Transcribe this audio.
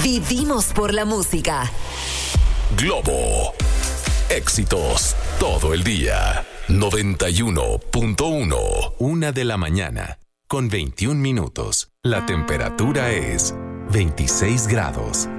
Vivimos por la música. Globo. Éxitos todo el día. 91.1. 1:00 a.m, con 21 minutos. La temperatura es 26 grados.